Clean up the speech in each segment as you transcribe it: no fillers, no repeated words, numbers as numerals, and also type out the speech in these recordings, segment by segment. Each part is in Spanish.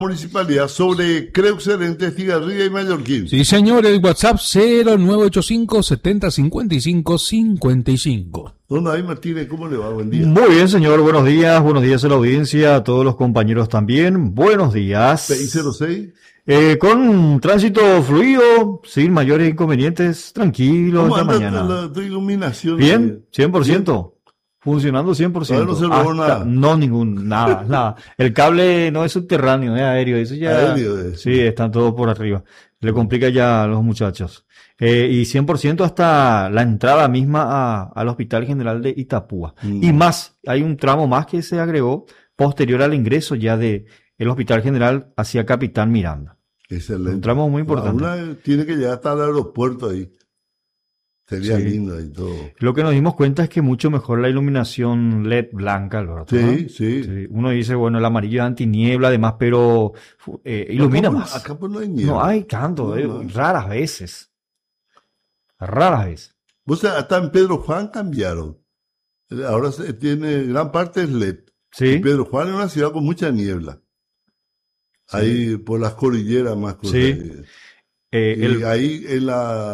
Municipalidad sobre Creuser en Testigarribia y Mallorquín. Sí, señor, el WhatsApp 0985 70 55 55. Don David Martínez, ¿cómo le va? Buen día. Muy bien, señor, buenos días a la audiencia, a todos los compañeros también, buenos días. 606. Con tránsito fluido, sin mayores inconvenientes, tranquilo esta mañana. Tu iluminación? Bien, 100%. Funcionando 100%. No se robó nada. No, nada. El cable no es subterráneo, es aéreo. Eso ya. Aéreo. Sí, están todos por arriba. Le complica ya a los muchachos. Y 100% hasta la entrada misma al Hospital General de Itapúa. Y más, hay un tramo más que se agregó posterior al ingreso ya de el Hospital General hacia Capitán Miranda. Excelente. Un tramo muy importante. Una tiene que llegar hasta el aeropuerto ahí. Sería lindo y todo. Lo que nos dimos cuenta es que mucho mejor la iluminación LED blanca, Alberto, ¿no? Sí. Uno dice, bueno, el amarillo es antiniebla, además, pero ilumina más. Acá pues no hay niebla. No hay tanto, raras veces. Raras veces. O sea, hasta en Pedro Juan cambiaron. Ahora tiene gran parte es LED. Sí. Y Pedro Juan es una ciudad con mucha niebla. Sí. Ahí por las cordilleras más cosas. Sí. Ahí en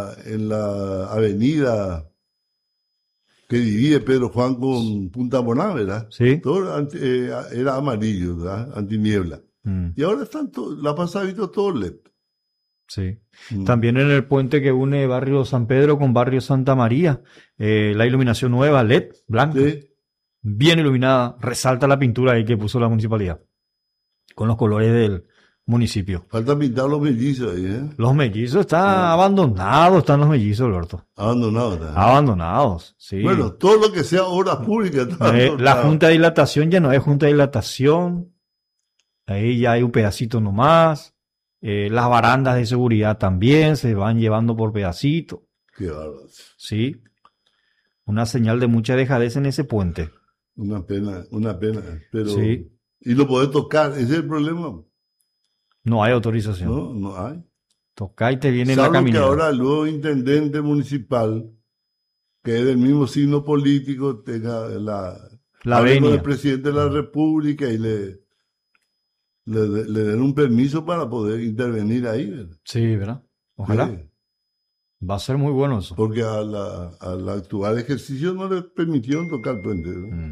la avenida que divide Pedro Juan con Punta Moná, ¿verdad? Sí. Todo era amarillo, ¿verdad? Antiniebla. Y ahora están la pasada visto todo LED. Sí. También en el puente que une barrio San Pedro con barrio Santa María, la iluminación nueva, LED, blanca, bien iluminada, resalta la pintura ahí que puso la municipalidad, con los colores del municipio. Falta pintar los mellizos ahí, ¿eh? Los mellizos están abandonados, están los mellizos, Alberto. Abandonados, sí. Bueno, todo lo que sea obras públicas. La junta de dilatación ya no es junta de dilatación. Ahí ya hay un pedacito nomás. Las barandas de seguridad también se van llevando por pedacito. Qué bárbaro. Sí. Una señal de mucha dejadez en ese puente. Una pena. Pero, sí. Y lo podés tocar, ese es el problema. No hay autorización. No hay. Toca y te viene Salvo la caminera. Que ahora el nuevo intendente municipal, que es del mismo signo político, tenga la venia del presidente de la República y le den un permiso para poder intervenir ahí, ¿verdad? Sí, ¿verdad? Ojalá. Sí. Va a ser muy bueno eso. Porque al actual ejercicio no le permitieron tocar el puente, ¿verdad?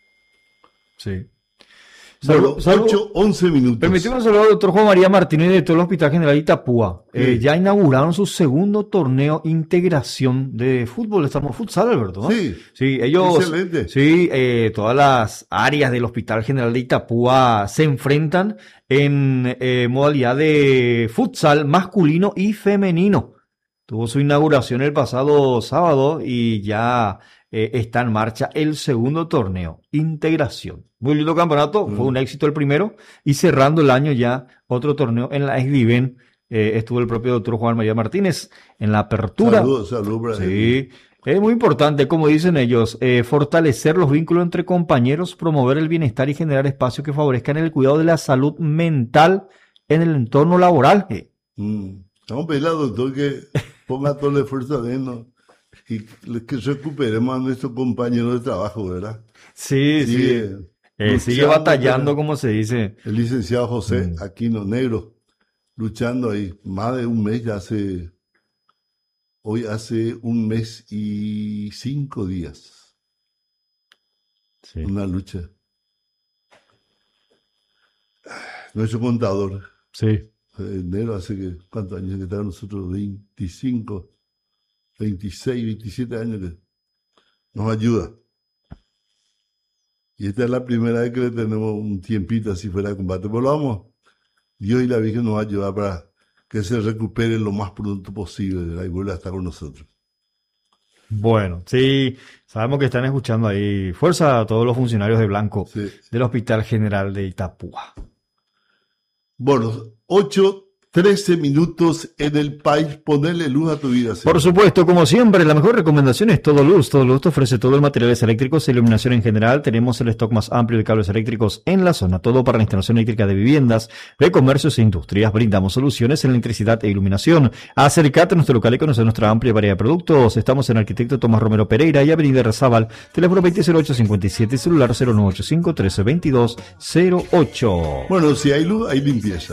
Sí. Bueno, 8:11 minutos. Permitimos saludar al doctor Juan María Martínez, director del Hospital General de Itapúa. Ya inauguraron su segundo torneo integración de fútbol. Estamos futsal, Alberto, ¿no? Sí. Sí, ellos. Excelente. Sí, todas las áreas del Hospital General de Itapúa se enfrentan en modalidad de futsal masculino y femenino. Tuvo su inauguración el pasado sábado y ya está en marcha el segundo torneo, integración. Muy lindo campeonato, fue un éxito el primero, y cerrando el año ya otro torneo en la Exviven, estuvo el propio doctor Juan María Martínez en la apertura. Salud. Sí, es muy importante, como dicen ellos, fortalecer los vínculos entre compañeros, promover el bienestar y generar espacios que favorezcan el cuidado de la salud mental en el entorno laboral. Vamos a pedirle al doctor que ponga todo el esfuerzo adentro y que recuperemos a nuestros compañeros de trabajo, ¿verdad? Sí. Sigue batallando, como se dice. El licenciado José Aquino Negro, luchando ahí más de un mes, hoy hace 1 mes y 5 días. Sí. Una lucha. Nuestro contador. Sí. Negro hace ¿cuántos años que está con nosotros? 25, 26, 27 años que nos ayuda. Y esta es la primera vez que le tenemos un tiempito así fuera de combate. Pero vamos, Dios y la Virgen nos va a ayudar para que se recupere lo más pronto posible, ¿verdad? Y vuelva a estar con nosotros. Bueno, sí, sabemos que están escuchando ahí. Fuerza a todos los funcionarios de blanco del Hospital General de Itapúa. Bueno, 8 13 minutos en el país. Ponerle luz a tu vida. Por supuesto, como siempre, la mejor recomendación es Todo Luz. Todo Luz te ofrece todo el materiales eléctricos e iluminación en general. Tenemos el stock más amplio de cables eléctricos en la zona. Todo para la instalación eléctrica de viviendas, de comercios e industrias. Brindamos soluciones en electricidad e iluminación. Acércate a nuestro local y conoce nuestra amplia variedad de productos. Estamos en Arquitecto Tomás Romero Pereira y Avenida Rezábal. Teléfono 200857 y celular 0985 132208. Bueno, si hay luz, hay limpieza.